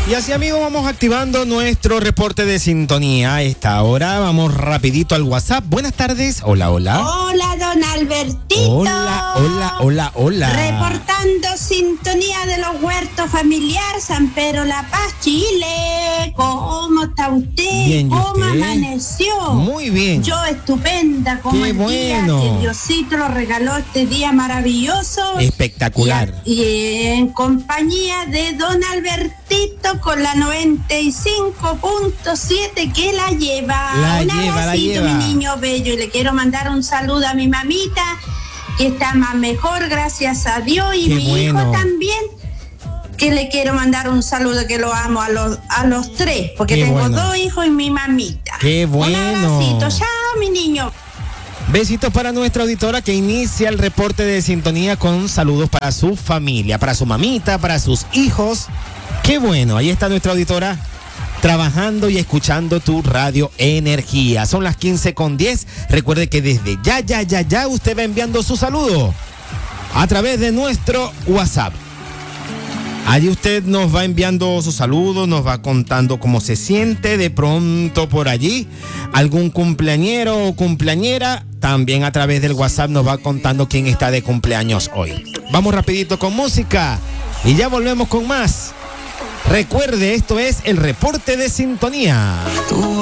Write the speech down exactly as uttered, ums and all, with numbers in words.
Y así, amigos, vamos activando nuestro reporte de sintonía. A esta hora vamos rapidito al WhatsApp. Buenas tardes. Hola, hola. Hola, don Albertito. Hola, hola, hola, hola. Reportando sintonía de los huertos familiar San Pedro La Paz, Chile. ¿Cómo está usted? Bien, ¿y ¿Cómo usted? amaneció? Muy bien. Yo estupenda, como Qué el bueno. día que Diosito lo regaló este día maravilloso. Espectacular. Y, y en compañía de don Albertito con la noventa y cinco punto siete que la lleva. La Un lleva, la abracito, lleva. mi niño bello, y le quiero mandar un saludo a mi mamita, que está más mejor, gracias a Dios, y Qué mi bueno. hijo también, que le quiero mandar un saludo, que lo amo a los, a los tres, porque Qué tengo bueno. dos hijos y mi mamita. Qué bueno. Un abracito, chao, mi niño. Besitos para nuestra auditora que inicia el reporte de sintonía con saludos para su familia, para su mamita, para sus hijos. Qué bueno, ahí está nuestra auditora trabajando y escuchando tu Radio Energía. Son las quince con diez. Recuerde que desde ya, ya, ya, ya usted va enviando su saludo a través de nuestro WhatsApp. Allí usted nos va enviando sus saludos, nos va contando cómo se siente. De pronto por allí algún cumpleañero o cumpleañera también a través del WhatsApp nos va contando quién está de cumpleaños hoy. Vamos rapidito con música y ya volvemos con más. Recuerde, esto es el reporte de sintonía.